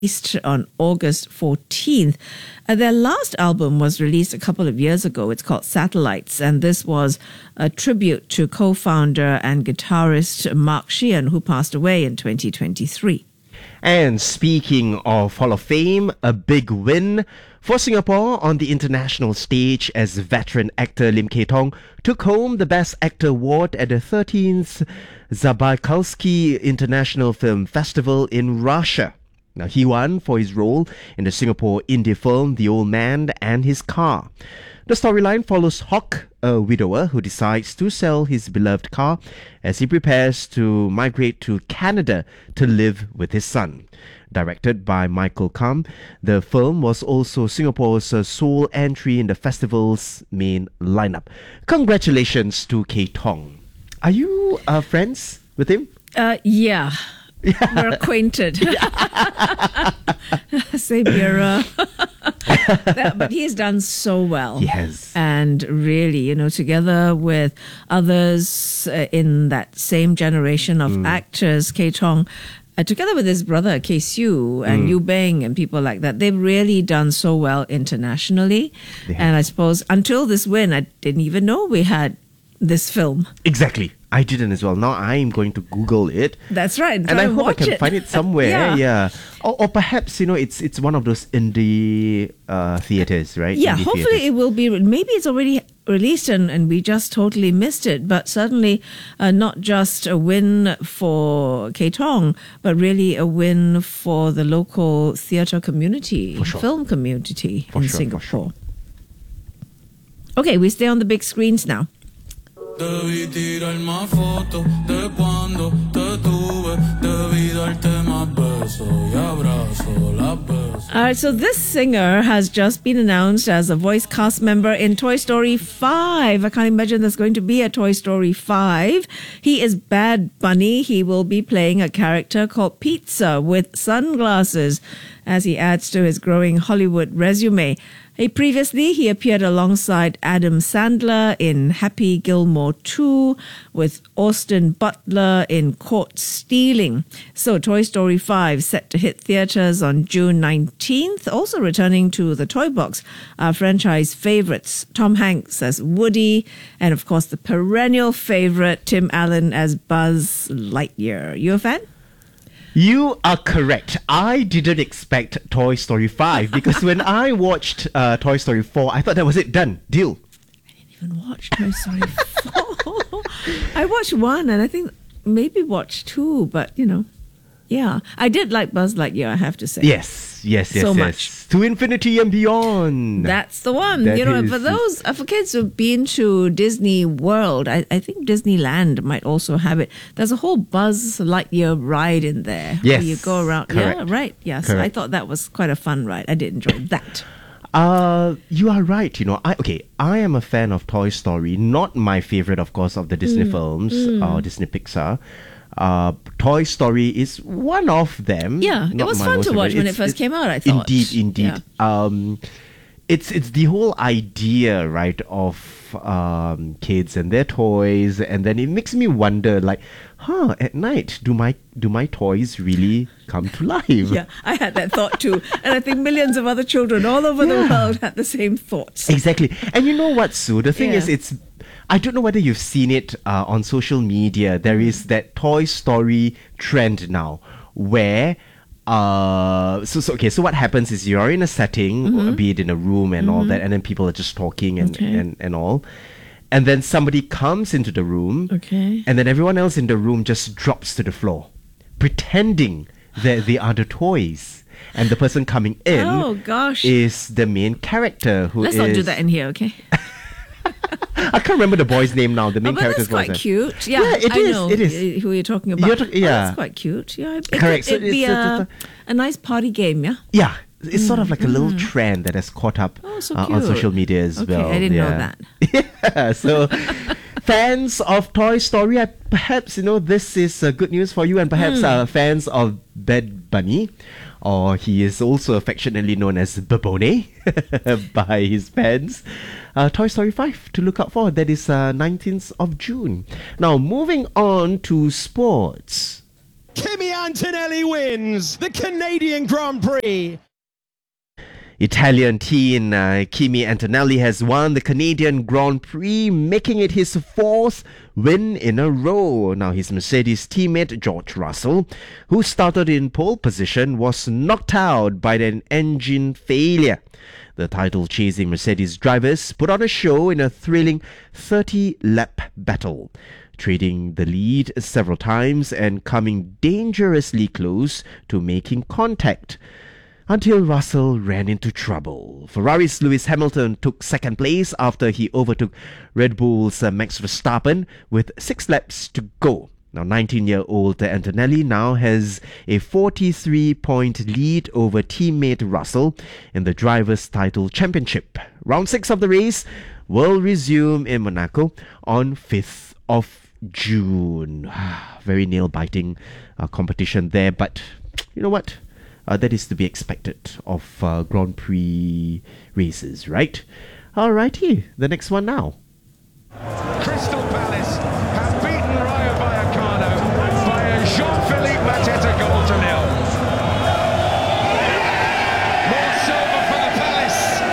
released on August 14th. Their last album was released a couple of years ago. It's called Satellites, and this was a tribute to co-founder and guitarist Mark Sheehan, who passed away in 2023. And speaking of Hall of Fame, a big win for Singapore on the international stage as veteran actor Lim Kay Tong took home the Best Actor award at the 13th Zabarkowski International Film Festival in Russia. Now, he won for his role in the Singapore indie film The Old Man and His Car. The storyline follows Hock, a widower who decides to sell his beloved car as he prepares to migrate to Canada to live with his son. Directed by Michael Kam, the film was also Singapore's sole entry in the festival's main lineup. Congratulations to Kay Tong. Are you friends with him? Yeah. We're acquainted. Same era. But he's done so well. Yes. And really, together with others in that same generation of actors, Kay Tong, together with his brother, Kay Siu, and Liu Beng, and people like that, they've really done so well internationally. And I suppose until this win, I didn't even know we had this film. Exactly. I didn't as well. Now I'm going to Google it. That's right. And I hope I can find it somewhere. Yeah. Or perhaps, it's one of those indie theatres, right? Yeah, indie hopefully theatres. it will be. Maybe it's already released and we just totally missed it. But certainly not just a win for Kay Tong, but really a win for the local theatre community, film community in Singapore. Okay, we stay on the big screens now. Debí tirar más fotos de cuando te tuve. Debí darte más besos y abrazo las besos. All right, so this singer has just been announced as a voice cast member in Toy Story 5. I can't imagine there's going to be a Toy Story 5. He is Bad Bunny. He will be playing a character called Pizza with sunglasses as he adds to his growing Hollywood resume. Previously, he appeared alongside Adam Sandler in Happy Gilmore 2, with Austin Butler in Caught Stealing. So Toy Story 5 set to hit theatres on June 19th. Also returning to the Toy Box are franchise favourites Tom Hanks as Woody, and of course the perennial favourite Tim Allen as Buzz Lightyear. You a fan? You are correct. I didn't expect Toy Story 5 because when I watched Toy Story 4, I thought that was it, done, deal. I didn't even watch Toy Story 4. I watched 1 and I think maybe watched 2, but yeah. I did like Buzz Lightyear, I have to say. Yes. So much. To infinity and beyond. That's the one. For kids who've been to Disney World, I think Disneyland might also have it. There's a whole Buzz Lightyear ride in there. Yes. Where you go around. Correct. Yeah, right. Yeah. So I thought that was quite a fun ride. I did enjoy that. You are right. I am a fan of Toy Story. Not my favorite, of course, of the Disney films or Disney Pixar. Toy Story is one of them. Yeah, it was fun to watch when it first came out, I thought. Indeed. Yeah. It's the whole idea, right, of kids and their toys, and then it makes me wonder, at night, do my toys really come to life? Yeah, I had that thought too. And I think millions of other children all over the world had the same thoughts. Exactly. And you know what, Sue? The thing is, I don't know whether you've seen it on social media. There is that Toy Story trend now where so what happens is you're in a setting, be it in a room and all that, and then people are just talking and all. And then somebody comes into the room, and then everyone else in the room just drops to the floor, pretending that they are the toys. And the person coming in is the main character who Let's not do that in here, okay? I can't remember the boy's name now. The main character's voice. That's quite cute. Yeah, it is. It is. Who you're talking about. That's quite cute. Yeah, correct. It'd be a nice party game, yeah? Yeah. It's sort of like a little trend that has caught up on social media as well. I didn't know that. Yeah, so fans of Toy Story, perhaps, this is good news for you, and perhaps fans of Bad Bunny, or he is also affectionately known as Babone by his fans. Toy Story 5 to look out for. That is 19th of June. Now, moving on to sports. Kimi Antonelli wins the Canadian Grand Prix. Italian teen Kimi Antonelli has won the Canadian Grand Prix, making it his fourth win in a row. Now, his Mercedes teammate George Russell, who started in pole position, was knocked out by an engine failure. The title-chasing Mercedes drivers put on a show in a thrilling 30-lap battle, trading the lead several times and coming dangerously close to making contact, until Russell ran into trouble. Ferrari's Lewis Hamilton took second place after he overtook Red Bull's Max Verstappen with 6 laps to go. Now, 19-year-old Antonelli now has a 43-point lead over teammate Russell in the Drivers' Title Championship. Round 6 of the race will resume in Monaco on 5th of June. Very nail-biting competition there, but you know what? That is to be expected of Grand Prix races, right? Alrighty, the next one now. Crystal Palace have beaten Rayo Vallecano by a Jean-Philippe Mateta goal to nil. More silver for the Palace.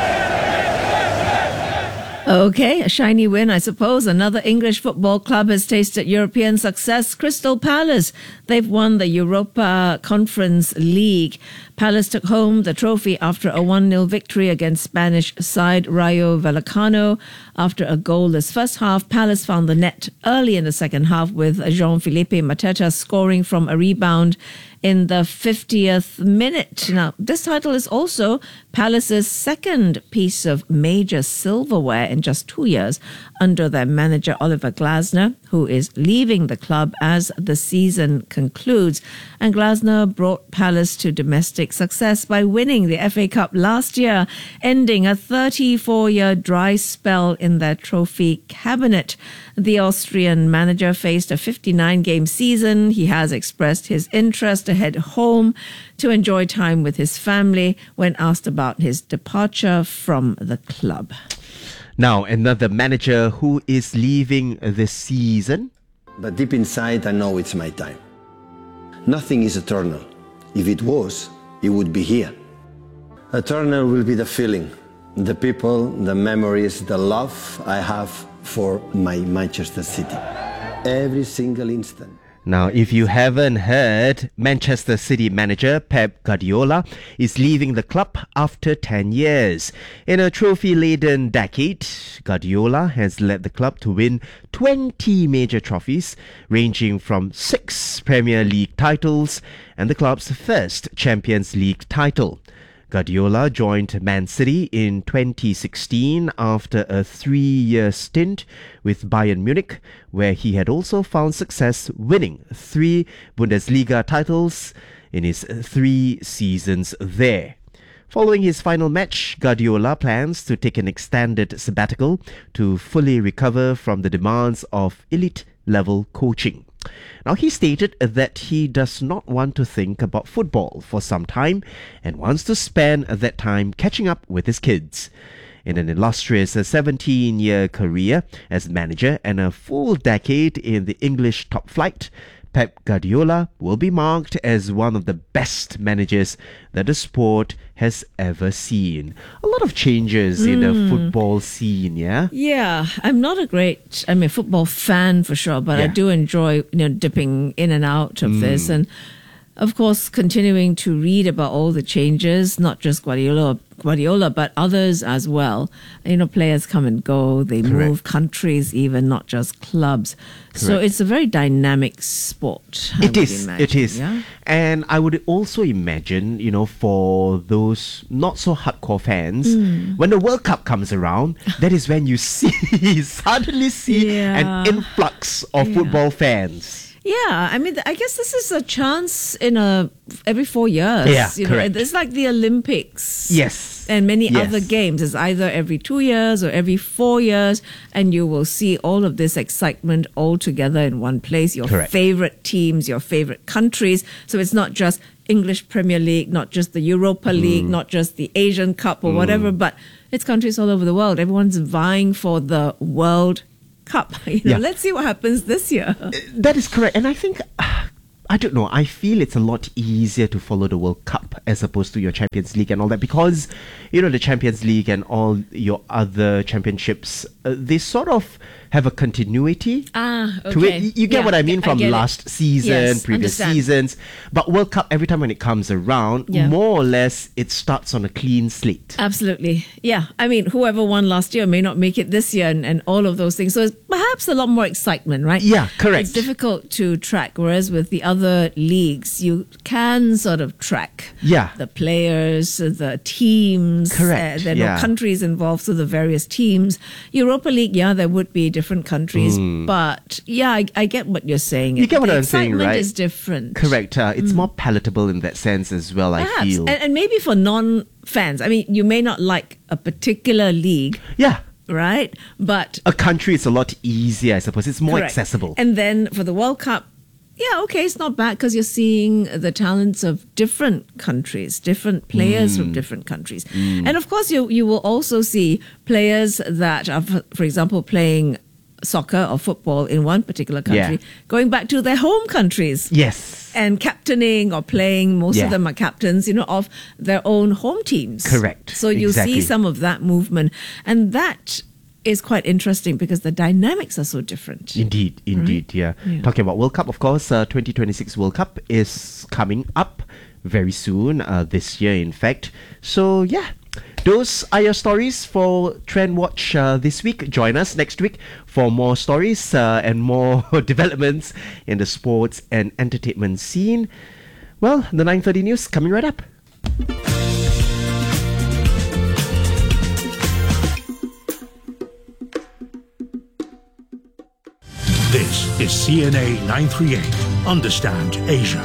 Okay, a shiny win, I suppose. Another English football club has tasted European success, Crystal Palace. They've won the Europa Conference League. Palace took home the trophy after a 1-0 victory against Spanish side Rayo Vallecano. After a goalless first half, Palace found the net early in the second half with Jean-Philippe Mateta scoring from a rebound in the 50th minute. Now, this title is also Palace's second piece of major silverware in just 2 years under their manager Oliver Glasner, who is leaving the club as the season concludes. And Glasner brought Palace to domestic success by winning the FA Cup last year, ending a 34-year dry spell in their trophy cabinet. The Austrian manager faced a 59-game season. He has expressed his interest to head home to enjoy time with his family when asked about his departure from the club. Now, another manager who is leaving this season. But deep inside, I know it's my time. Nothing is eternal. If it was, it would be here. Eternal will be the feeling, the people, the memories, the love I have for my Manchester City. Every single instant. Now, if you haven't heard, Manchester City manager Pep Guardiola is leaving the club after 10 years. In a trophy-laden decade, Guardiola has led the club to win 20 major trophies, ranging from 6 Premier League titles and the club's first Champions League title. Guardiola joined Man City in 2016 after a 3-year stint with Bayern Munich, where he had also found success winning 3 Bundesliga titles in his 3 seasons there. Following his final match, Guardiola plans to take an extended sabbatical to fully recover from the demands of elite-level coaching. Now, he stated that he does not want to think about football for some time and wants to spend that time catching up with his kids. In an illustrious 17-year career as manager and a full decade in the English top flight, Pep Guardiola will be marked as one of the best managers that the sport has ever seen. A lot of changes in the football scene, yeah? Yeah, I'm not a great, football fan for sure, but I do enjoy, dipping in and out of this. And of course, continuing to read about all the changes, not just Guardiola, but others as well. Players come and go, they move countries even, not just clubs. So it's a very dynamic sport. It is. Yeah? And I would also imagine, for those not so hardcore fans, when the World Cup comes around, that is when you suddenly see an influx of football fans. Yeah, I guess this is a chance in every 4 years. Yeah, correct. It's like the Olympics. Yes. And many other games. It's either every 2 years or every 4 years, and you will see all of this excitement all together in one place. Your favorite teams, your favorite countries. So it's not just English Premier League, not just the Europa League, not just the Asian Cup or whatever, but it's countries all over the world. Everyone's vying for the World Cup. Let's see what happens this year. That is correct. And I think I don't know, I feel it's a lot easier to follow the World Cup as opposed to your Champions League and all that, because, you know, the Champions League and all your other championships, they sort of have a continuity to it. You get what I mean from last season, previous seasons. But World Cup, every time when it comes around, more or less, it starts on a clean slate. Absolutely. Yeah. I mean, whoever won last year may not make it this year and all of those things. So it's perhaps a lot more excitement, right? Yeah, correct. It's difficult to track, whereas with the other leagues, you can sort of track the players, the teams. Correct. There are no countries involved, so the various teams. Europa League, there would be different countries. But I get what you're saying. You get what I'm saying, right? The excitement is different. Correct. It's more palatable in that sense as well, Perhaps. I feel. And maybe for non-fans. I mean, you may not like a particular league. Yeah. Right? But a country is a lot easier, I suppose. It's more accessible. And then for the World Cup, it's not bad because you're seeing the talents of different countries, different players from different countries. And of course, you will also see players that are, for example, playing soccer or football in one particular country, going back to their home countries. Yes. And captaining or playing, most of them are captains, of their own home teams. Correct. So you see some of that movement. And that is quite interesting because the dynamics are so different. Indeed, right? Yeah. Talking about World Cup, of course, 2026 World Cup is coming up very soon, this year in fact. So those are your stories for Trend Watch this week. Join us next week for more stories and more developments in the sports and entertainment scene. Well, the 9:30 news coming right up. This is CNA 938. Understand Asia.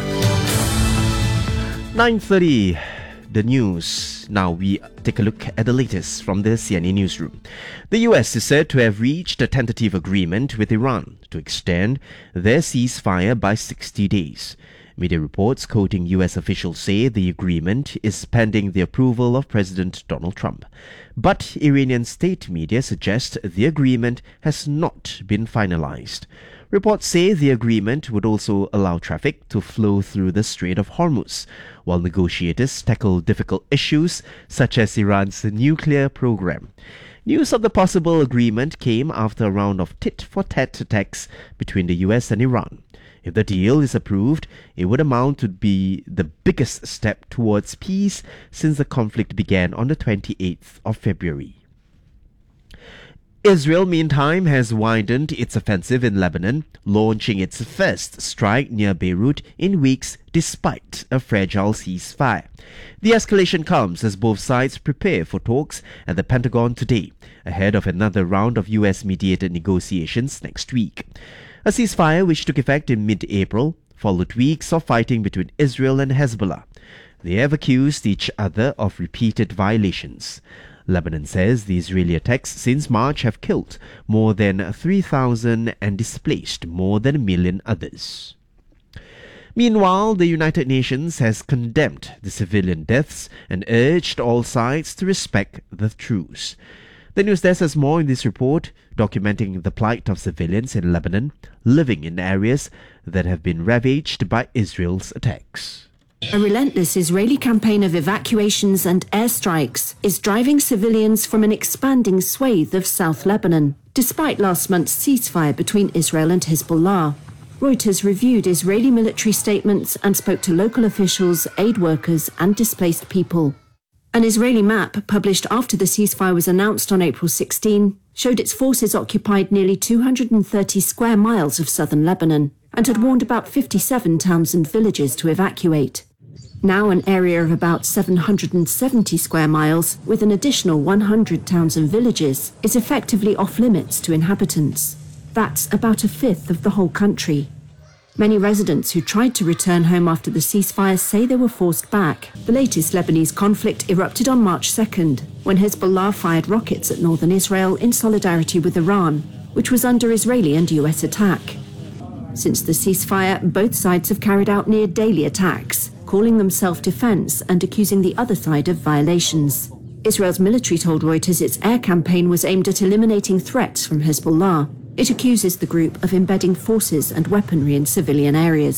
9:30. The news. Now we take a look at the latest from the CNA newsroom. The US is said to have reached a tentative agreement with Iran to extend their ceasefire by 60 days. Media reports quoting US officials say the agreement is pending the approval of President Donald Trump. But Iranian state media suggest the agreement has not been finalized. Reports say the agreement would also allow traffic to flow through the Strait of Hormuz, while negotiators tackle difficult issues such as Iran's nuclear program. News of the possible agreement came after a round of tit-for-tat attacks between the US and Iran. If the deal is approved, it would amount to be the biggest step towards peace since the conflict began on the 28th of February. Israel, meantime, has widened its offensive in Lebanon, launching its first strike near Beirut in weeks despite a fragile ceasefire. The escalation comes as both sides prepare for talks at the Pentagon today, ahead of another round of US-mediated negotiations next week. A ceasefire which took effect in mid-April followed weeks of fighting between Israel and Hezbollah. They have accused each other of repeated violations. Lebanon says the Israeli attacks since March have killed more than 3,000 and displaced more than 1 million others. Meanwhile, the United Nations has condemned the civilian deaths and urged all sides to respect the truce. The news desk has more in this report, documenting the plight of civilians in Lebanon living in areas that have been ravaged by Israel's attacks. A relentless Israeli campaign of evacuations and airstrikes is driving civilians from an expanding swathe of South Lebanon, despite last month's ceasefire between Israel and Hezbollah. Reuters reviewed Israeli military statements and spoke to local officials, aid workers and displaced people. An Israeli map published after the ceasefire was announced on April 16 showed its forces occupied nearly 230 square miles of southern Lebanon and had warned about 57 towns and villages to evacuate. Now an area of about 770 square miles, with an additional 100 towns and villages, is effectively off-limits to inhabitants. That's about a fifth of the whole country. Many residents who tried to return home after the ceasefire say they were forced back. The latest Lebanese conflict erupted on March 2nd, when Hezbollah fired rockets at northern Israel in solidarity with Iran, which was under Israeli and US attack. Since the ceasefire, both sides have carried out near-daily attacks, calling them self-defense and accusing the other side of violations. Israel's military told Reuters its air campaign was aimed at eliminating threats from Hezbollah. It accuses the group of embedding forces and weaponry in civilian areas.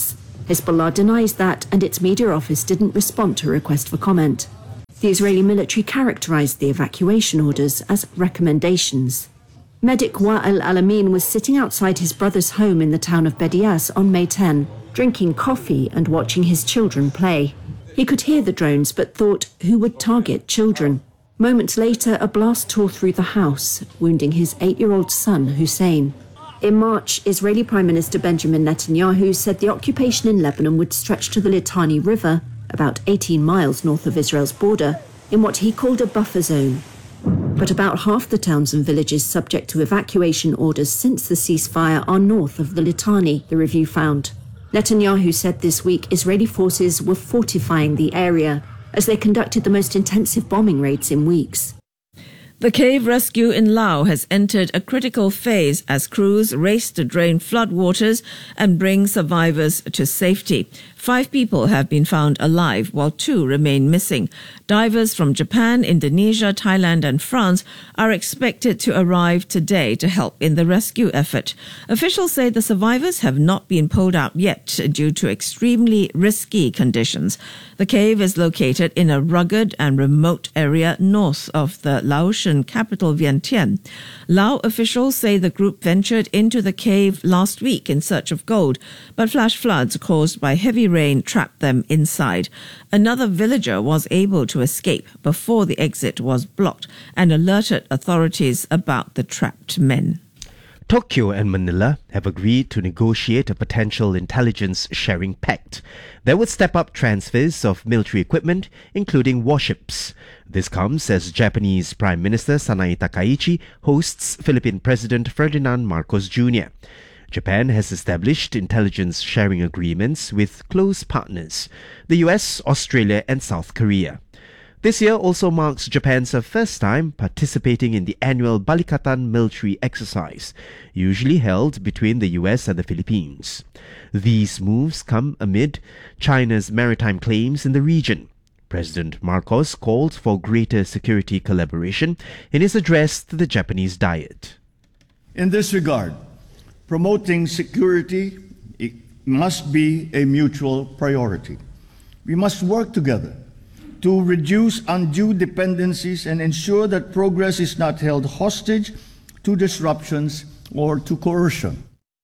Hezbollah denies that, and its media office didn't respond to a request for comment. The Israeli military characterized the evacuation orders as recommendations. Medic Wa'el Alamin was sitting outside his brother's home in the town of Bedias on May 10, drinking coffee and watching his children play. He could hear the drones but thought, who would target children? Moments later, a blast tore through the house, wounding his 8-year-old son, Hussein. In March, Israeli Prime Minister Benjamin Netanyahu said the occupation in Lebanon would stretch to the Litani River, about 18 miles north of Israel's border, in what he called a buffer zone. But about half the towns and villages subject to evacuation orders since the ceasefire are north of the Litani, the review found. Netanyahu said this week Israeli forces were fortifying the area as they conducted the most intensive bombing raids in weeks. The cave rescue in Laos has entered a critical phase as crews race to drain floodwaters and bring survivors to safety. 5 people have been found alive, while 2 remain missing. Divers from Japan, Indonesia, Thailand and France are expected to arrive today to help in the rescue effort. Officials say the survivors have not been pulled out yet due to extremely risky conditions. The cave is located in a rugged and remote area north of the Laotian capital Vientiane. Lao officials say the group ventured into the cave last week in search of gold, but flash floods caused by heavy rain trapped them inside. Another villager was able to escape before the exit was blocked and alerted authorities about the trapped men. Tokyo and Manila have agreed to negotiate a potential intelligence sharing pact that would step up transfers of military equipment, including warships. This comes as Japanese Prime Minister Sanae Takaichi hosts Philippine President Ferdinand Marcos Jr. Japan has established intelligence sharing agreements with close partners, the US, Australia and South Korea. This year also marks Japan's first time participating in the annual Balikatan military exercise, usually held between the US and the Philippines. These moves come amid China's maritime claims in the region. President Marcos called for greater security collaboration in his address to the Japanese Diet. In this regard, promoting security must be a mutual priority. We must work together to reduce undue dependencies and ensure that progress is not held hostage to disruptions or to coercion.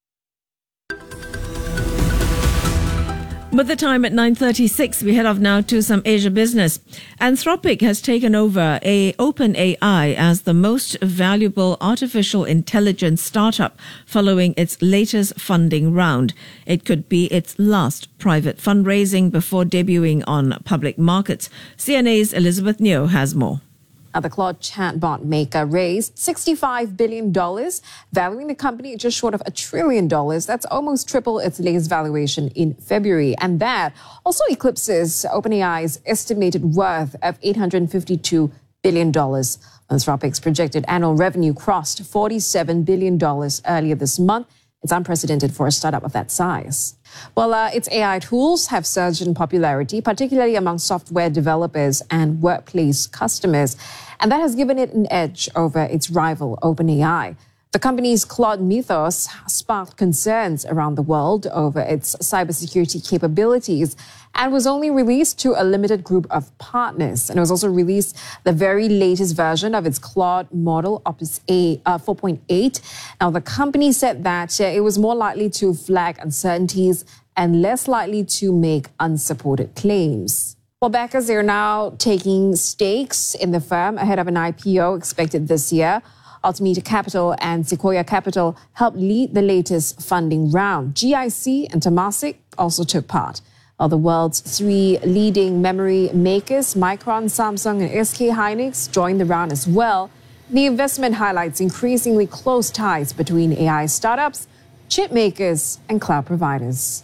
With the time at 9:36, we head off now to some Asia business. Anthropic has taken over OpenAI as the most valuable artificial intelligence startup following its latest funding round. It could be its last private fundraising before debuting on public markets. CNA's Elizabeth Neo has more. The Claude chatbot maker raised $65 billion, valuing the company just short of $1 trillion. That's almost triple its latest valuation in February. And that also eclipses OpenAI's estimated worth of $852 billion. Anthropic's projected annual revenue crossed $47 billion earlier this month. It's unprecedented for a startup of that size. Well, its AI tools have surged in popularity, particularly among software developers and workplace customers. And that has given it an edge over its rival, OpenAI. The company's Claude Mythos sparked concerns around the world over its cybersecurity capabilities and was only released to a limited group of partners. And it was also released the very latest version of its Claude model, Opus 4.8. Now, the company said that it was more likely to flag uncertainties and less likely to make unsupported claims. Well, backers are now taking stakes in the firm ahead of an IPO expected this year. Altimeter Capital and Sequoia Capital helped lead the latest funding round. GIC and Temasek also took part. While the world's 3 leading memory makers, Micron, Samsung, and SK Hynix, joined the round as well. The investment highlights increasingly close ties between AI startups, chip makers, and cloud providers.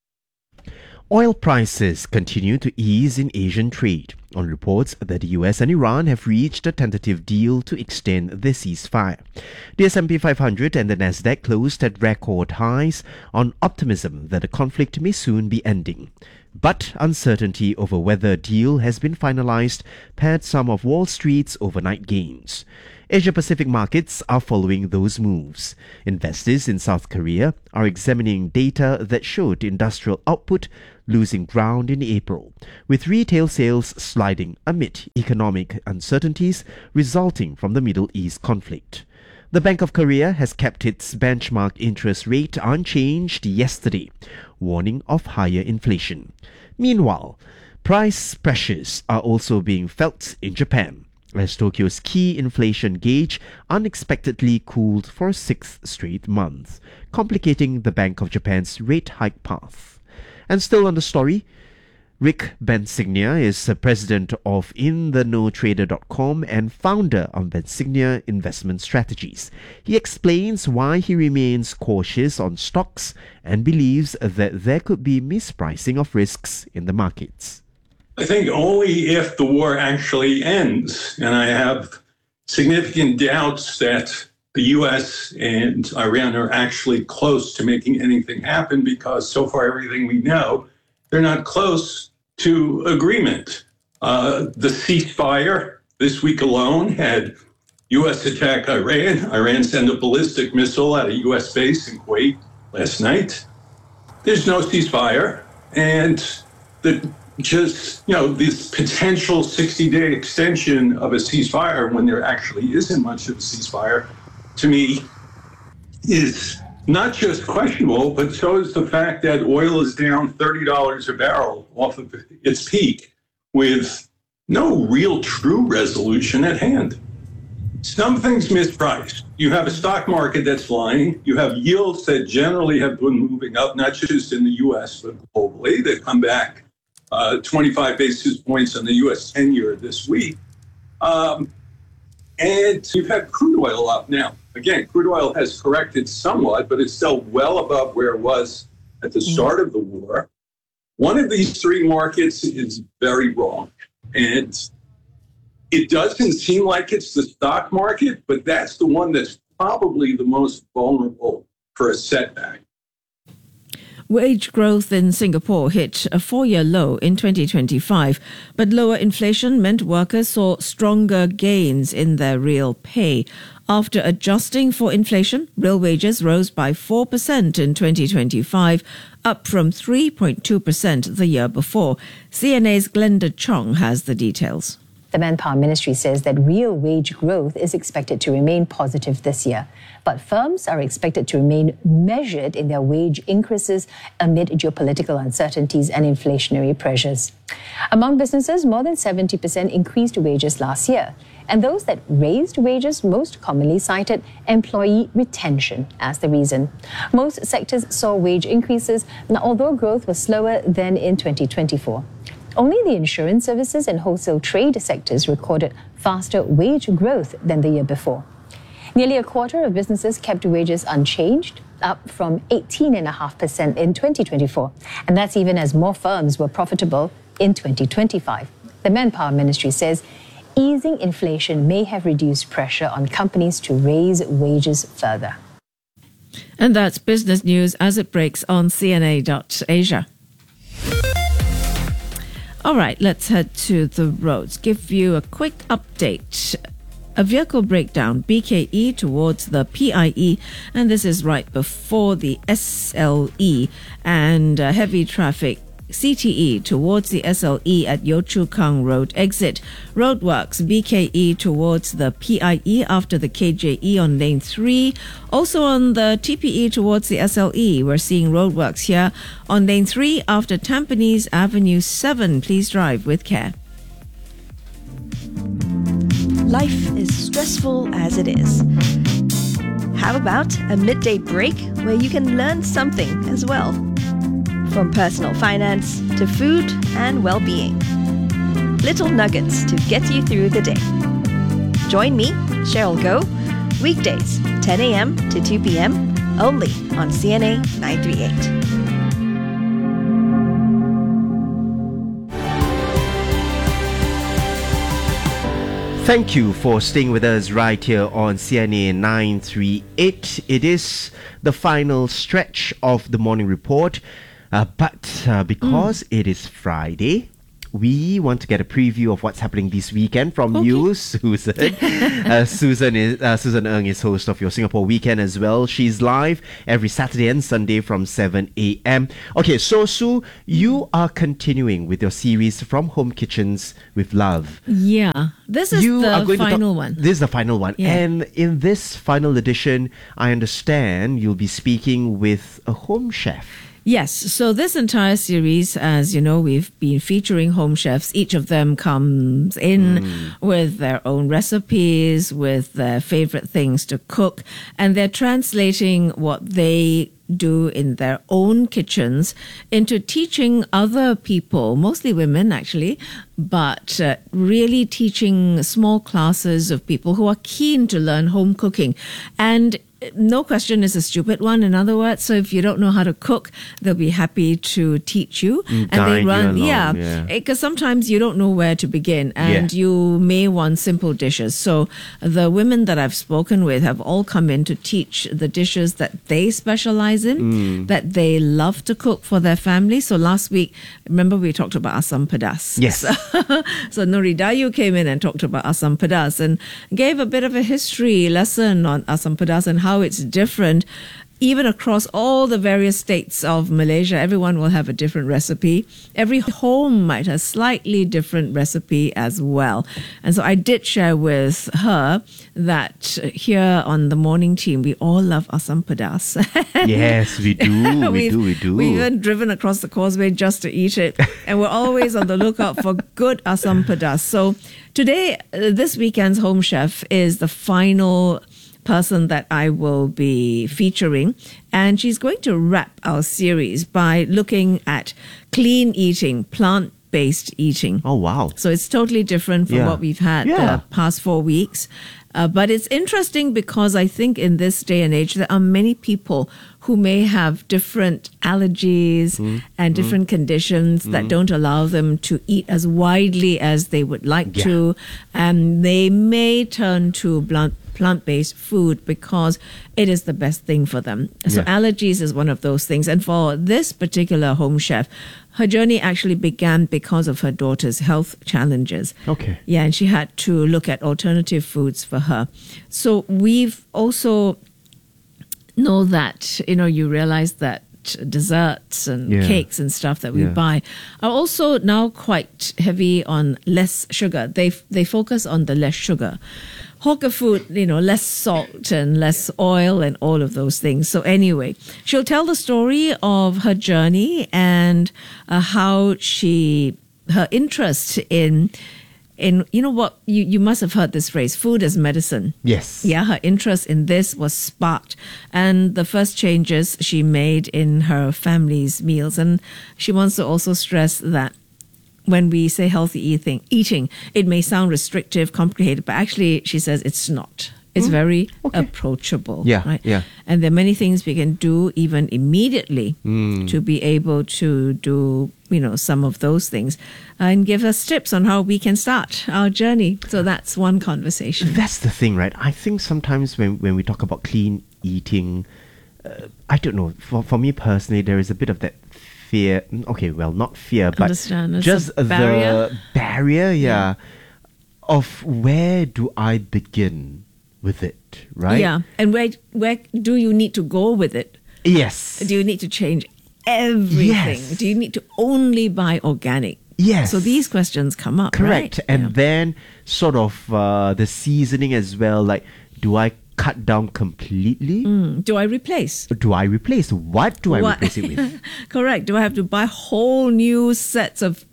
Oil prices continue to ease in Asian trade on reports that the US and Iran have reached a tentative deal to extend the ceasefire. The S&P 500 and the Nasdaq closed at record highs on optimism that the conflict may soon be ending. But uncertainty over whether a deal has been finalized pared some of Wall Street's overnight gains. Asia-Pacific markets are following those moves. Investors in South Korea are examining data that showed industrial output losing ground in April, with retail sales sliding amid economic uncertainties resulting from the Middle East conflict. The Bank of Korea has kept its benchmark interest rate unchanged yesterday, warning of higher inflation. Meanwhile, price pressures are also being felt in Japan, as Tokyo's key inflation gauge unexpectedly cooled for a sixth straight month, complicating the Bank of Japan's rate hike path. And still on the story, Rick Bensignia is president of InTheKnowTrader.com and founder of Bensignia Investment Strategies. He explains why he remains cautious on stocks and believes that there could be mispricing of risks in the markets. I think only if the war actually ends, and I have significant doubts that the U.S. and Iran are actually close to making anything happen, because so far everything we know, they're not close to agreement. The ceasefire this week alone had U.S. attack Iran. Iran sent a ballistic missile at a U.S. base in Kuwait last night. There's no ceasefire, and this potential 60-day extension of a ceasefire when there actually isn't much of a ceasefire, to me, is not just questionable, but so is the fact that oil is down $30 a barrel off of its peak with no real true resolution at hand. Something's mispriced. You have a stock market that's flying. You have yields that generally have been moving up, not just in the U.S., but globally. They come back 25 basis points on the U.S. 10-year this week. And you've had crude oil up now. Again, crude oil has corrected somewhat, but it's still well above where it was at the start of the war. One of these three markets is very wrong. And it doesn't seem like it's the stock market, but that's the one that's probably the most vulnerable for a setback. Wage growth in Singapore hit a four-year low in 2025, but lower inflation meant workers saw stronger gains in their real pay. After adjusting for inflation, real wages rose by 4% in 2025, up from 3.2% the year before. CNA's Glenda Chong has the details. The Manpower Ministry says that real wage growth is expected to remain positive this year, but firms are expected to remain measured in their wage increases amid geopolitical uncertainties and inflationary pressures. Among businesses, more than 70% increased wages last year, and those that raised wages most commonly cited employee retention as the reason. Most sectors saw wage increases, although growth was slower than in 2024. Only the insurance services and wholesale trade sectors recorded faster wage growth than the year before. Nearly a quarter of businesses kept wages unchanged, up from 18.5% in 2024. And that's even as more firms were profitable in 2025. The Manpower Ministry says easing inflation may have reduced pressure on companies to raise wages further. And that's business news as it breaks on CNA.Asia. All right, let's head to the roads. Give you a quick update. A vehicle breakdown, BKE towards the PIE, and this is right before the SLE, and heavy traffic, CTE towards the SLE at Yio Chu Kang Road exit. Roadworks, BKE towards the PIE after the KJE on lane 3. Also on the TPE towards the SLE, we're seeing roadworks here on lane 3 after Tampines Avenue 7. Please drive with care. Life is stressful as it is. How about a midday break where you can learn something as well? From personal finance to food and well-being. Little nuggets to get you through the day. Join me, Cheryl Goh, weekdays 10 a.m. to 2 p.m. only on CNA 938. Thank you for staying with us right here on CNA 938. It is the final stretch of the morning report, but because it is Friday, we want to get a preview of what's happening this weekend from you, Susan. Susan Ng is host of your Singapore Weekend as well. She's live every Saturday and Sunday from 7 a.m. Okay, so Sue, you are continuing with your series From Home Kitchens with Love. Yeah, this is the final one. This is the final one. Yeah. And in this final edition, I understand you'll be speaking with a home chef. Yes, so this entire series, as you know, we've been featuring home chefs. Each of them comes in with their own recipes, with their favorite things to cook, and they're translating what they do in their own kitchens into teaching other people, mostly women actually, but really teaching small classes of people who are keen to learn home cooking. And no question is a stupid one, in other words. So if you don't know how to cook, they'll be happy to teach you. And they run, because sometimes you don't know where to begin, and you may want simple dishes. So the women that I've spoken with have all come in to teach the dishes that they specialize in, that they love to cook for their family. So last week, remember we talked about asam pedas. Yes. So Nuri Dayu came in and talked about asam pedas and gave a bit of a history lesson on asam pedas and how it's different. Even across all the various states of Malaysia, everyone will have a different recipe. Every home might have a slightly different recipe as well. And so I did share with her that here on the morning team, we all love asam pedas. Yes, we do. We do. We've even driven across the causeway just to eat it. And we're always on the lookout for good asam pedas. So today, this weekend's home chef is the final person that I will be featuring, and she's going to wrap our series by looking at clean eating, plant-based eating. Oh, wow. So it's totally different from what we've had the past 4 weeks. But it's interesting because I think in this day and age, there are many people who may have different allergies and different conditions that don't allow them to eat as widely as they would like to. And they may turn to plant-based food because it is the best thing for them. So allergies is one of those things. And for this particular home chef, her journey actually began because of her daughter's health challenges. Okay. Yeah, and she had to look at alternative foods for her. So we've also know that, you realize that desserts and cakes and stuff that we buy are also now quite heavy on less sugar. They focus on the less sugar. Hawker food, less salt and less oil and all of those things. So anyway, she'll tell the story of her journey and how her interest in what you must have heard this phrase, food as medicine. Yes. Yeah, her interest in this was sparked, and the first changes she made in her family's meals. And she wants to also stress that when we say healthy eating, it may sound restrictive, complicated, but actually, she says it's not. It's very approachable. Right? Yeah. And there are many things we can do even immediately to be able to do, some of those things and give us tips on how we can start our journey. So that's one conversation. That's the thing, right? I think sometimes when we talk about clean eating, I don't know, for me personally, there is a bit of that fear. Okay, well, not fear, but just the barrier, of where do I begin with it, right? Yeah, and where do you need to go with it? Yes. Do you need to change everything? Yes. Do you need to only buy organic? Yes. So these questions come up, correct. Right? And then sort of the seasoning as well, like, do I cut down completely? Do I replace? What do I replace it with? Correct. Do I have to buy whole new sets of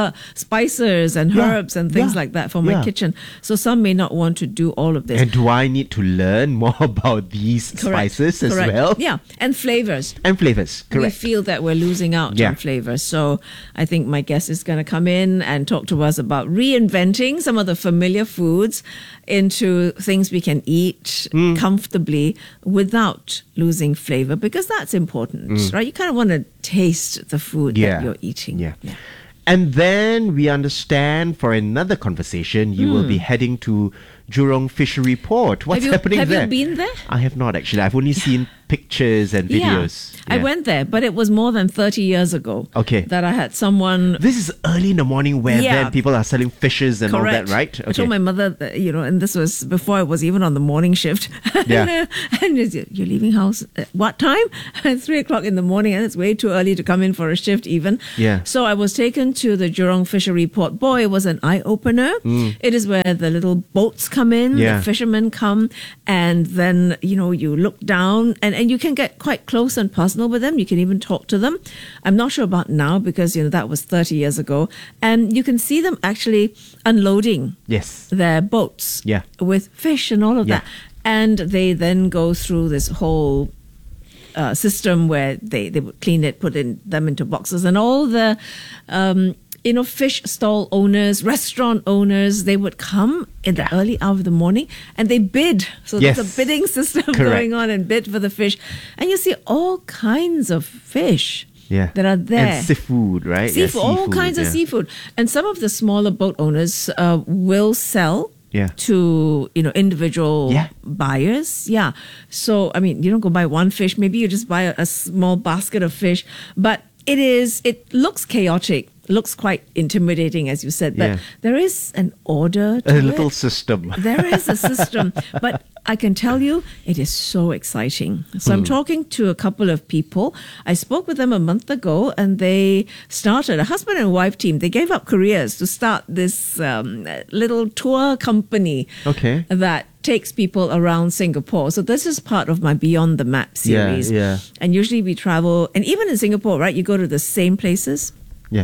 spices and herbs and things like that for my kitchen? So some may not want to do all of this. And do I need to learn more about these spices as well? Yeah, and flavors. Correct. We feel that we're losing out on flavors. So I think my guest is going to come in and talk to us about reinventing some of the familiar foods into things we can eat comfortably without losing flavor, because that's important, right? You kind of want to taste the food that you're eating. Yeah. And then we understand for another conversation, you will be heading to Jurong Fishery Port. What's happening there? Have you been there? I have not actually. I've only seen pictures and videos. I went there, but it was more than 30 years ago. Okay. That I had someone. This is early in the morning where then people are selling fishes and all that, right? I told my mother, that, and this was before I was even on the morning shift. Yeah. And you're leaving house at what time? At 3 o'clock in the morning, and it's way too early to come in for a shift even. Yeah. So I was taken to the Jurong Fishery Port. Boy, it was an eye-opener. It is where the little boats come in, the fishermen come, and then, you look down and you can get quite close and personal with them. You can even talk to them. I'm not sure about now because, that was 30 years ago. And you can see them actually unloading their boats with fish and all of that. And they then go through this whole system where they would clean it, put them into boxes, and all the fish stall owners, restaurant owners, they would come in the early hour of the morning and they bid. So there's a bidding system going on and bid for the fish. And you see all kinds of fish that are there. And seafood, right? Seafood, all kinds of seafood. And some of the smaller boat owners will sell to individual buyers. So you don't go buy one fish, maybe you just buy a small basket of fish, but it looks chaotic, looks quite intimidating, as you said, but there is an order to a little system. There is a system, but I can tell you it is so exciting. So I'm talking to a couple of people. I spoke with them a month ago and they started a husband and wife team. They gave up careers to start this little tour company that takes people around Singapore. So this is part of my Beyond the Map series. And usually we travel, and even in Singapore, right, you go to the same places.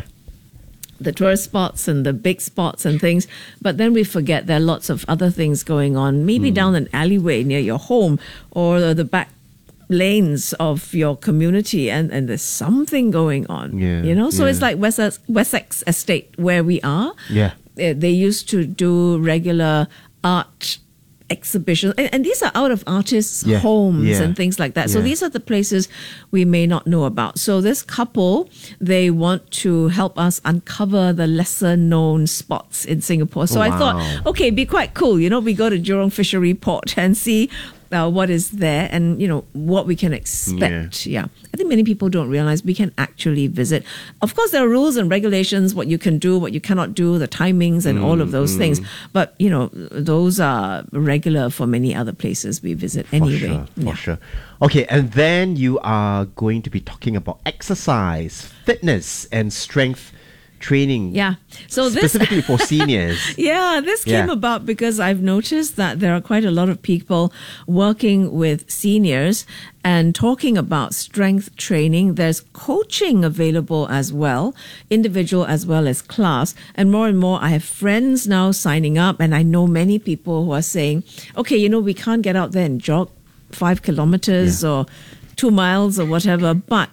The tourist spots and the big spots and things, but then we forget there are lots of other things going on, maybe down an alleyway near your home or the back lanes of your community, and there's something going on, so it's like Wessex Estate where we are. They used to do regular art exhibitions, and these are out of artists' homes and things like that. So these are the places we may not know about. So this couple, they want to help us uncover the lesser known spots in Singapore. So I thought, okay, be quite cool. We go to Jurong Fishery Port and see what is there and what we can expect. I think many people don't realize we can actually visit. Of course, there are rules and regulations, what you can do, what you cannot do, the timings and all of those things, but those are regular for many other places we visit anyway. For sure. Okay, and then you are going to be talking about exercise, fitness and strength training. So specifically for seniors. This came about because I've noticed that there are quite a lot of people working with seniors and talking about strength training. There's coaching available as well, individual as well as class. And more, I have friends now signing up, and I know many people who are saying, okay, we can't get out there and jog 5 kilometers or 2 miles or whatever, but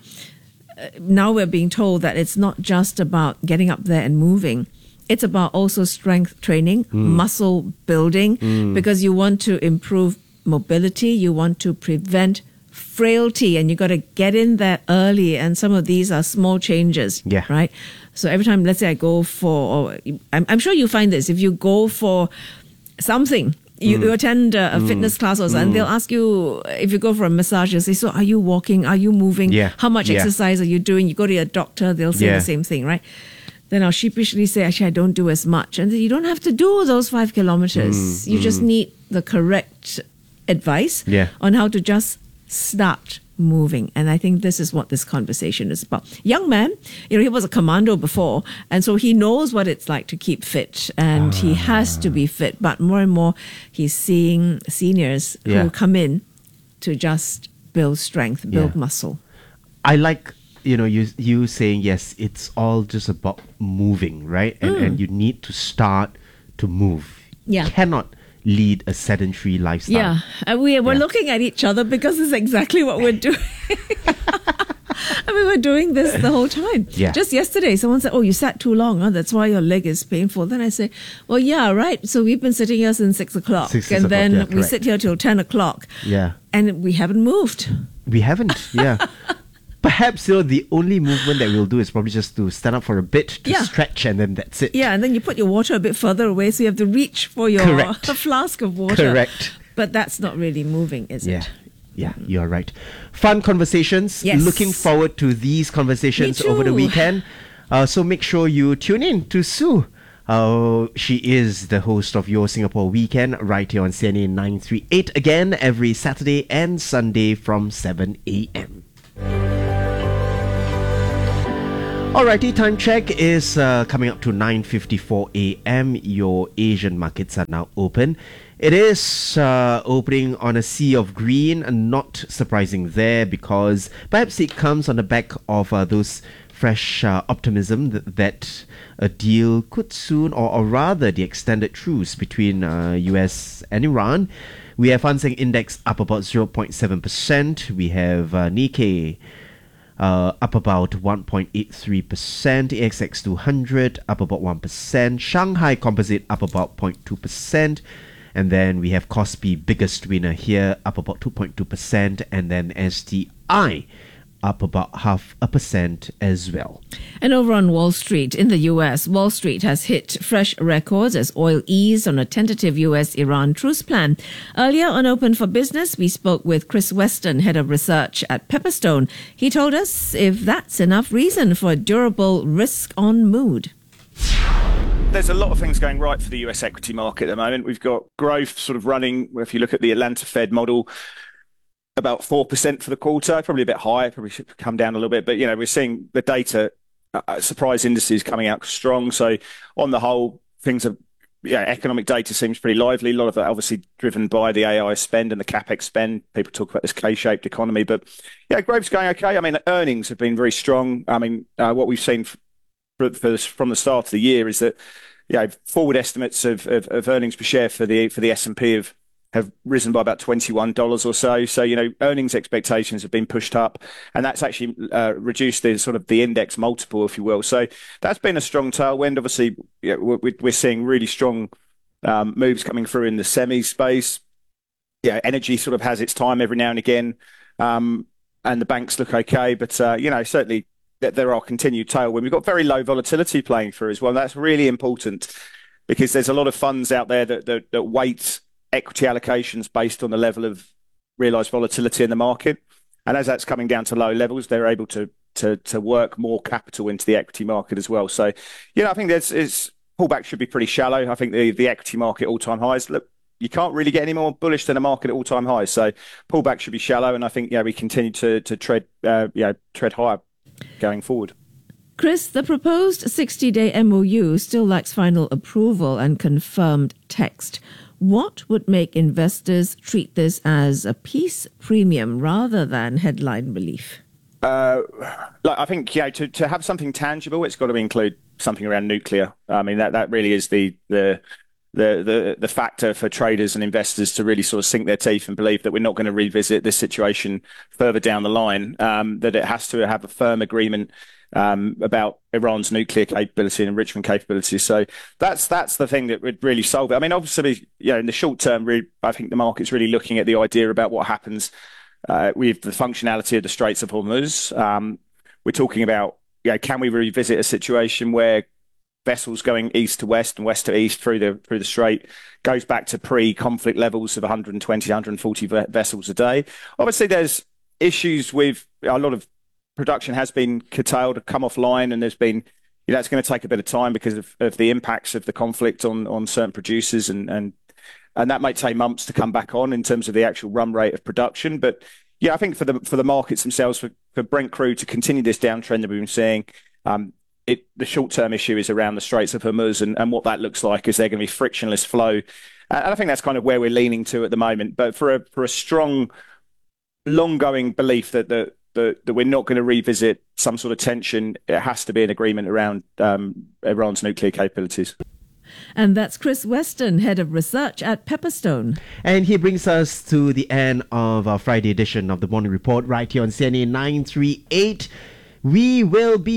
now we're being told that it's not just about getting up there and moving. It's about also strength training, muscle building, because you want to improve mobility, you want to prevent frailty, and you got to get in there early. And some of these are small changes, right? So every time, let's say I go for, I'm sure you find this, if you go for something, you attend a fitness class or something, and they'll ask you, if you go for a massage, they'll say, so are you walking? Are you moving? How much exercise are you doing? You go to your doctor, they'll say the same thing, right? Then I'll sheepishly say, actually, I don't do as much. And you don't have to do those 5 kilometers. You just need the correct advice on how to just start moving. And I think this is what this conversation is about. Young man, he was a commando before, and so he knows what it's like to keep fit, and he has to be fit. But more and more, he's seeing seniors who come in to just build strength, build muscle. I like, you saying, yes, it's all just about moving, right? And you need to start to move. You cannot lead a sedentary lifestyle. And we're looking at each other because it's exactly what we're doing. We're doing this the whole time. Just yesterday, someone said, oh, you sat too long. That's why your leg is painful. Then I say, well, right. So we've been sitting here since 6 o'clock. And then we sit here till 10 o'clock. And we haven't moved. We haven't, But perhaps the only movement that we'll do is probably just to stand up for a bit to stretch, and then that's it. Yeah, and then you put your water a bit further away, so you have to reach for your flask of water. Correct. But that's not really moving, is it? Yeah, you're right. Fun conversations. Yes. Looking forward to these conversations over the weekend. So make sure you tune in to Sue. She is the host of Your Singapore Weekend right here on CNA 938 again every Saturday and Sunday from 7 a.m. Alrighty, time check is coming up to 9:54 a.m. Your Asian markets are now open. It is opening on a sea of green, not surprising there because perhaps it comes on the back of those fresh optimism that a deal could soon, or rather the extended truce between US and Iran. We have Hang Seng Index up about 0.7%. We have Nikkei up about 1.83%, ASX 200 up about 1%, Shanghai Composite up about 0.2%, and then we have Kospi, biggest winner here, up about 2.2%, and then STI up about 0.5% as well. And over on Wall Street, in the US, Wall Street has hit fresh records as oil eased on a tentative US-Iran truce plan. Earlier on Open for Business, we spoke with Chris Weston, head of research at Pepperstone. He told us if that's enough reason for a durable risk-on mood. There's a lot of things going right for the US equity market at the moment. We've got growth sort of running, if you look at the Atlanta Fed model, about 4% for the quarter, probably a bit higher, probably should come down a little bit. But, we're seeing the data, surprise indices coming out strong. So on the whole, things are, economic data seems pretty lively. A lot of that obviously driven by the AI spend and the CapEx spend. People talk about this K-shaped economy. But, growth's going okay. I mean, earnings have been very strong. I mean, what we've seen from the start of the year is that, forward estimates of earnings per share for the S&P have risen by about $21 or so. So, earnings expectations have been pushed up, and that's actually reduced the index multiple, if you will. So that's been a strong tailwind. Obviously, we're seeing really strong moves coming through in the semi space. Energy sort of has its time every now and again, and the banks look okay. But, certainly there are continued tailwind. We've got very low volatility playing through as well. And that's really important because there's a lot of funds out there that weight equity allocations based on the level of realized volatility in the market. And as that's coming down to low levels, they're able to work more capital into the equity market as well. So, I think pullback should be pretty shallow. I think the equity market all-time highs, look, you can't really get any more bullish than a market at all-time highs. So pullback should be shallow. And I think, we continue to tread higher going forward. Chris, the proposed 60-day MOU still lacks final approval and confirmed text. What would make investors treat this as a peace premium rather than headline relief? I think to have something tangible, it's got to include something around nuclear. I mean that really is the factor for traders and investors to really sort of sink their teeth and believe that we're not going to revisit this situation further down the line. That it has to have a firm agreement about Iran's nuclear capability and enrichment capability. So that's the thing that would really solve it. I mean, obviously, in the short term, I think the market's really looking at the idea about what happens with the functionality of the Straits of Hormuz. We're talking about, can we revisit a situation where vessels going east to west and west to east through the strait goes back to pre-conflict levels of 120, 140 vessels a day? Obviously, there's issues with a lot of production has been curtailed, come offline, and there's been, it's going to take a bit of time because of the impacts of the conflict on certain producers, and that might take months to come back on in terms of the actual run rate of production. But I think for the markets themselves, for Brent crude to continue this downtrend that we've been seeing, the short-term issue is around the Straits of Hormuz and what that looks like. Is there going to be frictionless flow? And I think that's kind of where we're leaning to at the moment. But for a strong, long-going belief that we're not going to revisit some sort of tension, it has to be an agreement around Iran's nuclear capabilities. And that's Chris Weston, head of research at Pepperstone. And he brings us to the end of our Friday edition of the Morning Report right here on CNA 938. We will be back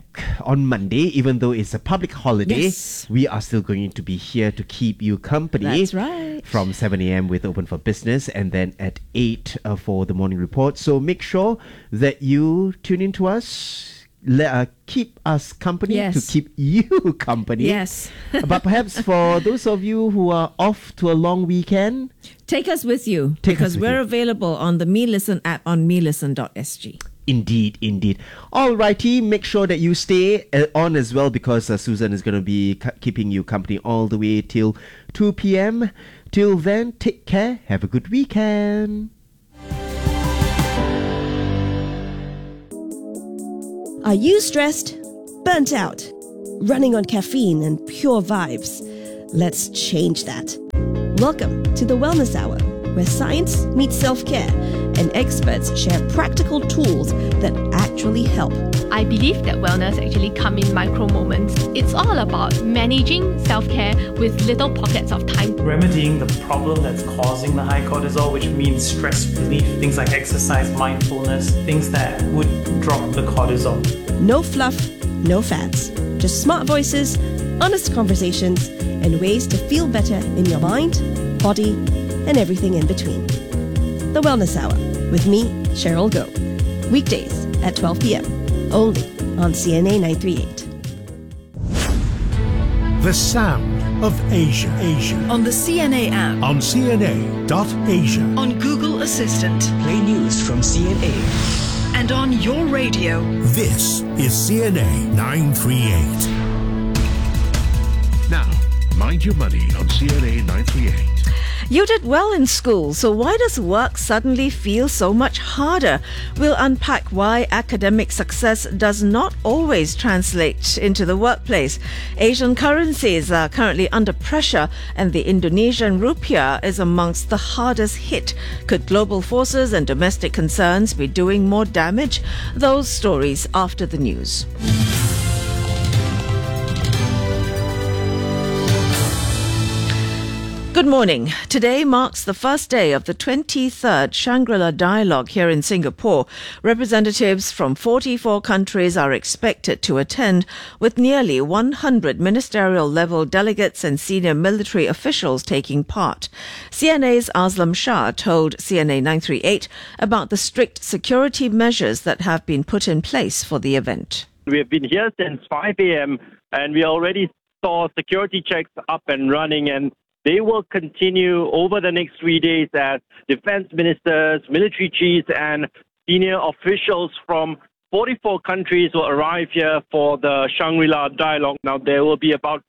on Monday, even though it's a public holiday. Yes. We are still going to be here to keep you company. That's right. From 7 a.m. with Open for Business, and then at 8 for the morning report. So make sure that you tune in to us. Keep us company to keep you company. Yes. But perhaps for those of you who are off to a long weekend, take us with you, because we're available on the MeListen app on melisten.sg. Indeed. Alrighty, make sure that you stay on as well, because Susan is going to be keeping you company all the way till 2 p.m. Till then, take care. Have a good weekend. Are you stressed? Burnt out? Running on caffeine and pure vibes? Let's change that. Welcome to the Wellness Hour, where science meets self-care and experts share practical tools that actually help. I believe that wellness actually comes in micro moments. It's all about managing self-care with little pockets of time. Remedying the problem that's causing the high cortisol, which means stress relief, things like exercise, mindfulness, things that would drop the cortisol. No fluff, no fads. Just smart voices, honest conversations, and ways to feel better in your mind, body, and everything in between. The Wellness Hour with me, Cheryl Goh. Weekdays at 12 p.m. only on CNA 938. The Sound of Asia. On the CNA app. On CNA.Asia. On Google Assistant. Play news from CNA. And on your radio. This is CNA 938. Now, mind your money on CNA 938. You did well in school, so why does work suddenly feel so much harder? We'll unpack why academic success does not always translate into the workplace. Asian currencies are currently under pressure, and the Indonesian rupiah is amongst the hardest hit. Could global forces and domestic concerns be doing more damage? Those stories after the news. Good morning. Today marks the first day of the 23rd Shangri-La Dialogue here in Singapore. Representatives from 44 countries are expected to attend, with nearly 100 ministerial-level delegates and senior military officials taking part. CNA's Aslam Shah told CNA 938 about the strict security measures that have been put in place for the event. We have been here since 5 a.m. and we already saw security checks up and running, and they will continue over the next 3 days as defense ministers, military chiefs, and senior officials from 44 countries will arrive here for the Shangri-La Dialogue. Now, there will be about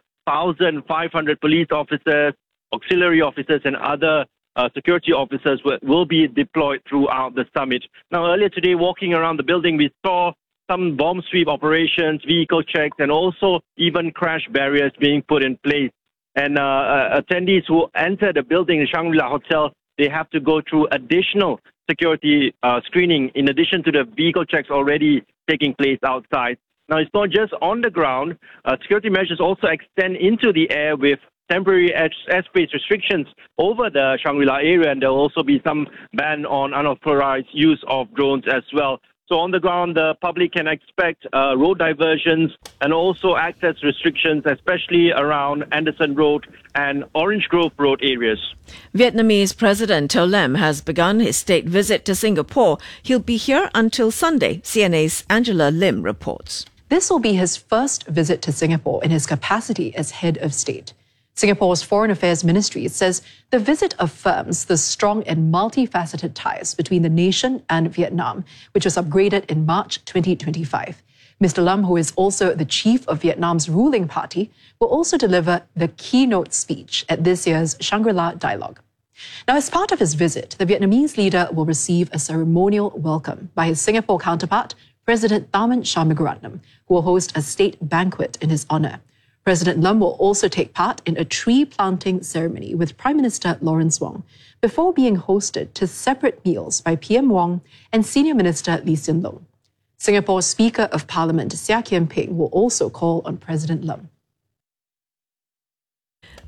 4,500 police officers, auxiliary officers, and other security officers will be deployed throughout the summit. Now, earlier today, walking around the building, we saw some bomb sweep operations, vehicle checks, and also even crash barriers being put in place. And attendees who enter the building, the Shangri-La Hotel, they have to go through additional security screening in addition to the vehicle checks already taking place outside. Now, it's not just on the ground. Security measures also extend into the air with temporary airspace restrictions over the Shangri-La area, and there will also be some ban on unauthorized use of drones as well. So on the ground, the public can expect road diversions and also access restrictions, especially around Anderson Road and Orange Grove Road areas. Vietnamese President To Lem has begun his state visit to Singapore. He'll be here until Sunday, CNA's Angela Lim reports. This will be his first visit to Singapore in his capacity as head of state. Singapore's Foreign Affairs Ministry says the visit affirms the strong and multifaceted ties between the nation and Vietnam, which was upgraded in March 2025. Mr. Lam, who is also the chief of Vietnam's ruling party, will also deliver the keynote speech at this year's Shangri-La Dialogue. Now, as part of his visit, the Vietnamese leader will receive a ceremonial welcome by his Singapore counterpart, President Tharman Shanmugaratnam, who will host a state banquet in his honour. President Lam will also take part in a tree planting ceremony with Prime Minister Lawrence Wong before being hosted to separate meals by PM Wong and Senior Minister Lee Hsien Loong. Singapore's Speaker of Parliament Seah Kian Peng will also call on President Lam.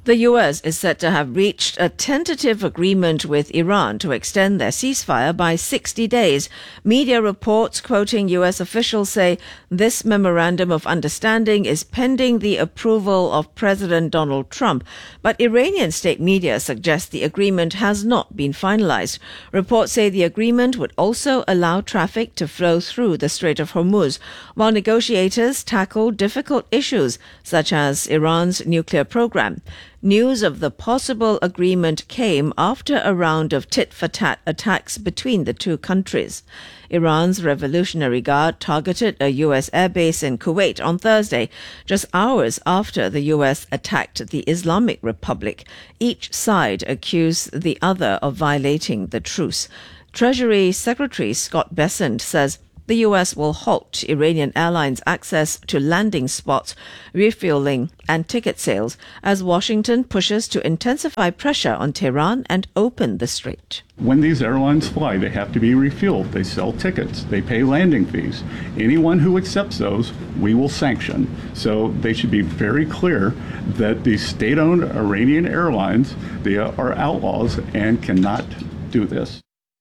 The U.S. is said to have reached a tentative agreement with Iran to extend their ceasefire by 60 days. Media reports quoting U.S. officials say this memorandum of understanding is pending the approval of President Donald Trump, but Iranian state media suggest the agreement has not been finalized. Reports say the agreement would also allow traffic to flow through the Strait of Hormuz, while negotiators tackle difficult issues such as Iran's nuclear program. News of the possible agreement came after a round of tit-for-tat attacks between the two countries. Iran's Revolutionary Guard targeted a U.S. airbase in Kuwait on Thursday, just hours after the U.S. attacked the Islamic Republic. Each side accused the other of violating the truce. Treasury Secretary Scott Bessent says the U.S. will halt Iranian airlines' access to landing spots, refueling and ticket sales as Washington pushes to intensify pressure on Tehran and open the strait. When these airlines fly, they have to be refueled. They sell tickets. They pay landing fees. Anyone who accepts those, we will sanction. So they should be very clear that these state-owned Iranian airlines, they are outlaws and cannot do this.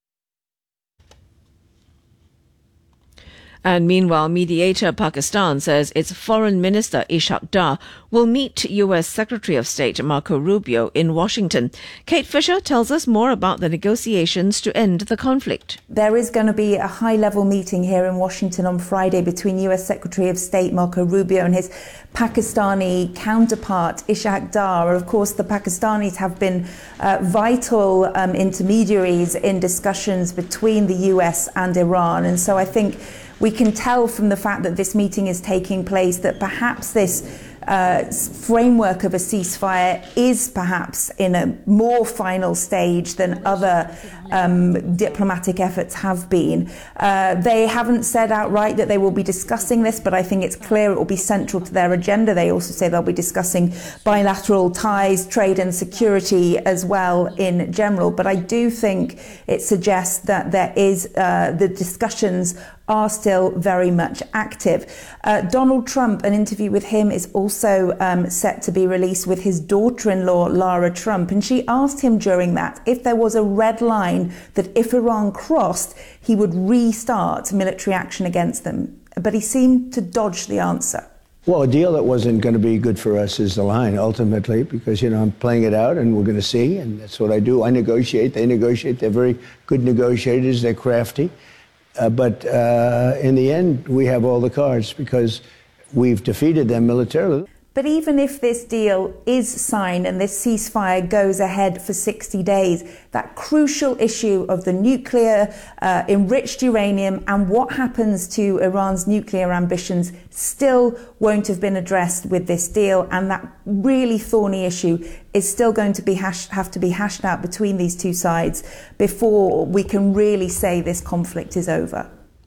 And meanwhile, mediator Pakistan says its Foreign Minister Ishaq Dar will meet U.S. Secretary of State Marco Rubio in Washington. Kate Fisher tells us more about the negotiations to end the conflict. There is going to be a high-level meeting here in Washington on Friday between U.S. Secretary of State Marco Rubio and his Pakistani counterpart Ishaq Dar. Of course, the Pakistanis have been vital intermediaries in discussions between the U.S. and Iran. And so I think we can tell from the fact that this meeting is taking place that perhaps this framework of a ceasefire is perhaps in a more final stage than other diplomatic efforts have been. They haven't said outright that they will be discussing this, but I think it's clear it will be central to their agenda. They also say they'll be discussing bilateral ties, trade and security as well in general. But I do think it suggests that there is the discussions are still very much active. Donald Trump, an interview with him is also set to be released with his daughter-in-law, Lara Trump. And she asked him during that if there was a red line that if Iran crossed, he would restart military action against them. But he seemed to dodge the answer. Well, a deal that wasn't going to be good for us is the line, ultimately, because, you know, I'm playing it out and we're going to see. And that's what I do. I negotiate. They negotiate. They're very good negotiators. They're crafty. But in the end, we have all the cards because we've defeated them militarily. But even if this deal is signed and this ceasefire goes ahead for 60 days, that crucial issue of the nuclear enriched uranium and what happens to Iran's nuclear ambitions still won't have been addressed with this deal. And that really thorny issue is still going to be have to be hashed out between these two sides before we can really say this conflict is over.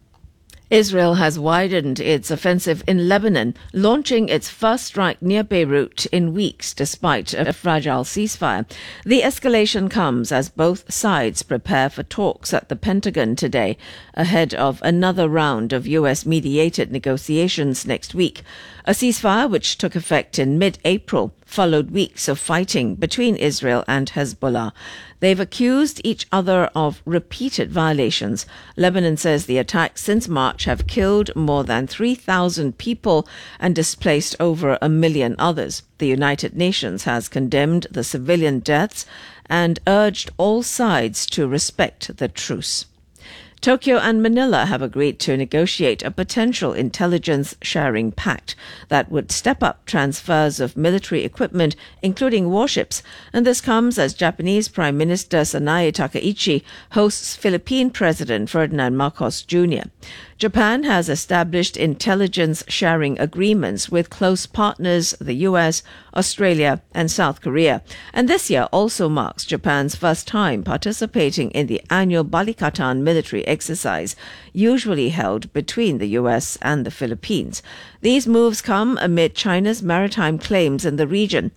Israel has widened its offensive in Lebanon, launching its first strike near Beirut in weeks despite a fragile ceasefire. The escalation comes as both sides prepare for talks at the Pentagon today, ahead of another round of U.S.-mediated negotiations next week. A ceasefire which took effect in mid-April followed weeks of fighting between Israel and Hezbollah. They've accused each other of repeated violations. Lebanon says the attacks since March have killed more than 3,000 people and displaced over 1 million others. The United Nations has condemned the civilian deaths and urged all sides to respect the truce. Tokyo and Manila have agreed to negotiate a potential intelligence sharing pact that would step up transfers of military equipment, including warships. And this comes as Japanese Prime Minister Sanae Takaichi hosts Philippine President Ferdinand Marcos Jr. Japan has established intelligence sharing agreements with close partners, the US, Australia, and South Korea. And this year also marks Japan's first time participating in the annual Balikatan military exercise, usually held between the US and the Philippines. These moves come amid China's maritime claims in the region.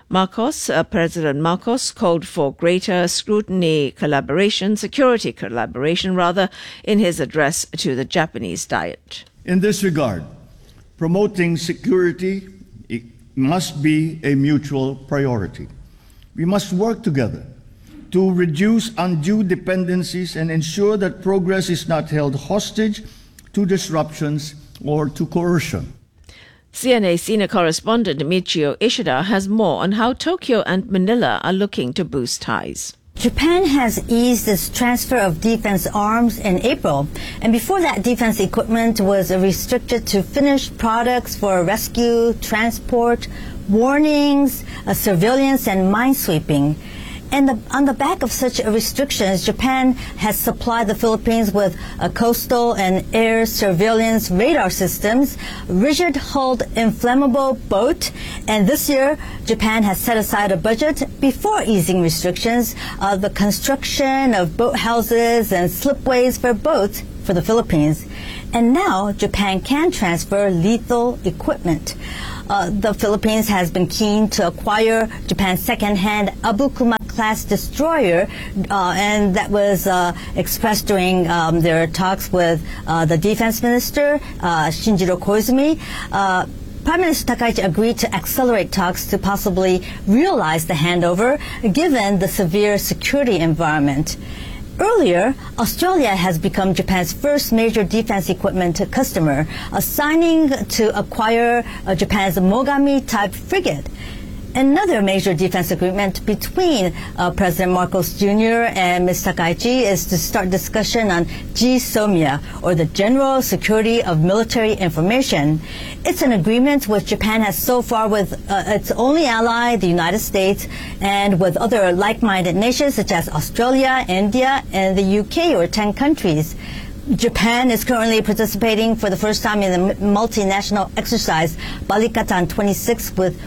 President Marcos called for greater security collaboration, in his address to the Japanese Diet. In this regard, promoting security must be a mutual priority. We must work together to reduce undue dependencies and ensure that progress is not held hostage to disruptions or to coercion. CNA senior correspondent Michio Ishida has more on how Tokyo and Manila are looking to boost ties. Japan has eased its transfer of defense arms in April, and before that, defense equipment was restricted to finished products for rescue, transport, warnings, surveillance, and minesweeping. And on the back of such restrictions, Japan has supplied the Philippines with coastal and air surveillance radar systems, rigid-hulled inflammable boat, and this year, Japan has set aside a budget before easing restrictions, the construction of boathouses and slipways for boats for the Philippines. And now, Japan can transfer lethal equipment. The Philippines has been keen to acquire Japan's second-hand Abukuma-class destroyer, and that was expressed during their talks with the defense minister, Shinjiro Koizumi. Prime Minister Takaichi agreed to accelerate talks to possibly realize the handover, given the severe security environment. Earlier, Australia has become Japan's first major defense equipment customer, signing to acquire Japan's Mogami-type frigate. Another major defense agreement between President Marcos Jr. and Ms. Takaichi is to start discussion on GSOMIA, or the General Security of Military Information. It's an agreement which Japan has so far with its only ally, the United States, and with other like-minded nations such as Australia, India, and the UK, or 10 countries. Japan is currently participating for the first time in the multinational exercise Balikatan 26 with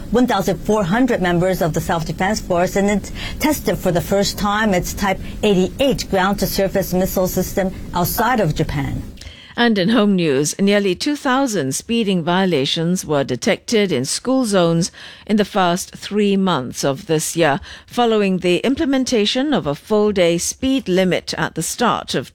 1,400 members of the Self-Defense Force, and it tested for the first time its Type 88 ground-to-surface missile system outside of Japan. And in home news, nearly 2,000 speeding violations were detected in school zones in the first 3 months of this year, following the implementation of a full-day speed limit at the start of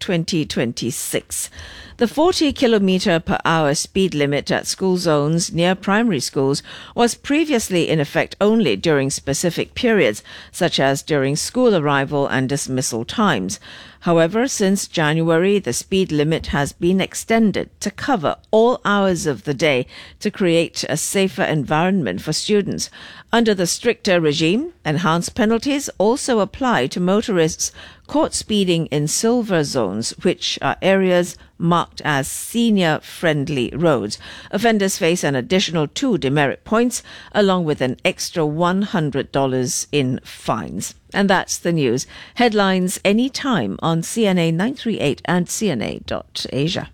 2026. The 40 km/h speed limit at school zones near primary schools was previously in effect only during specific periods, such as during school arrival and dismissal times. However, since January, the speed limit has been extended to cover all hours of the day to create a safer environment for students. Under the stricter regime, enhanced penalties also apply to motorists caught speeding in silver zones, which are areas marked as senior-friendly roads. Offenders face an additional 2 demerit points, along with an extra $100 in fines. And that's the news. Headlines anytime on CNA 938 and CNA.Asia.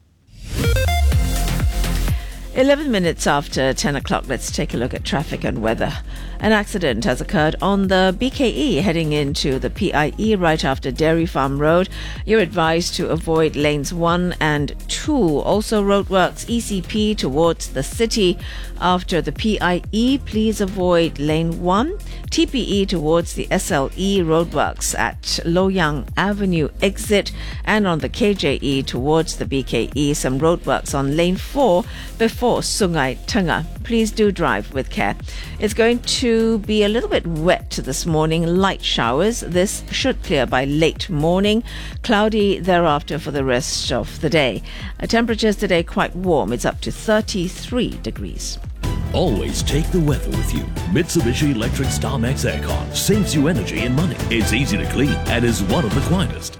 11 minutes after 10 o'clock, let's take a look at traffic and weather. An accident has occurred on the BKE heading into the PIE right after Dairy Farm Road. You're advised to avoid lanes 1 and 2. Also roadworks ECP towards the city. After the PIE, please avoid lane 1. TPE towards the SLE roadworks at Loyang Avenue exit, and on the KJE towards the BKE, some roadworks on lane 4 before Sungai Tengah. Please do drive with care. It's going to be a little bit wet this morning, light showers. This should clear by late morning. Cloudy thereafter for the rest of the day. Temperatures today quite warm. It's up to 33 degrees. Always take the weather with you. Mitsubishi Electric StarMax Aircon saves you energy and money. It's easy to clean and is one of the quietest.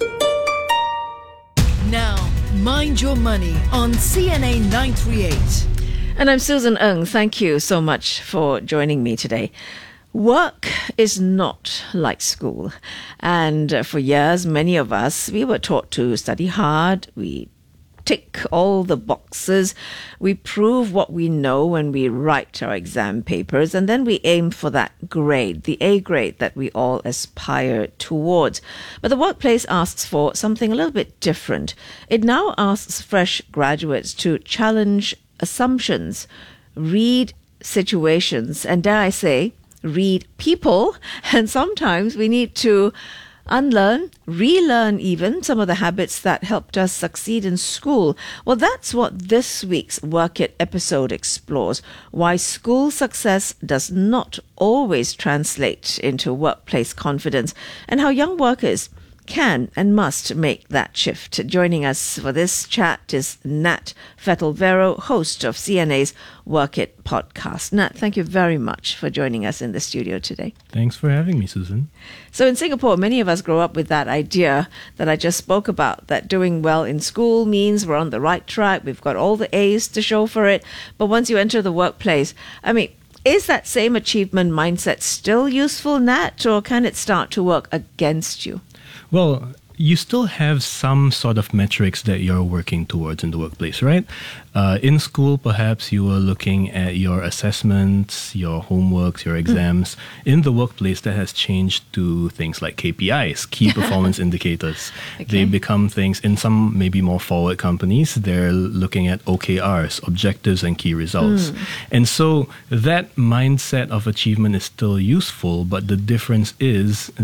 Now, mind your money on CNA 938. And I'm Susan Ng. Thank you so much for joining me today. Work is not like school. And for years, many of us, we were taught to study hard. We tick all the boxes. We prove what we know when we write our exam papers, and then we aim for that grade, the A grade that we all aspire towards. But the workplace asks for something a little bit different. It now asks fresh graduates to challenge assumptions, read situations, and dare I say, read people. And sometimes we need to unlearn, relearn even some of the habits that helped us succeed in school. Well, that's what this week's Work It episode explores. Why school success does not always translate into workplace confidence, and how young workers can and must make that shift. Joining us for this chat is Nat Fettelvero, host of CNA's Work It podcast. Nat, thank you very much for joining us in the studio today. Thanks for having me, Susan. So in Singapore, many of us grow up with that idea that I just spoke about, that doing well in school means we're on the right track, we've got all the A's to show for it. But once you enter the workplace, is that same achievement mindset still useful, Nat, or can it start to work against you? Well, you still have some sort of metrics that you're working towards in the workplace, right? In school, perhaps you were looking at your assessments, your homeworks, your exams. In the workplace, that has changed to things like KPIs, key performance indicators. Okay. They become things, in some maybe more forward companies, they're looking at OKRs, objectives and key results. And so that mindset of achievement is still useful, but the difference is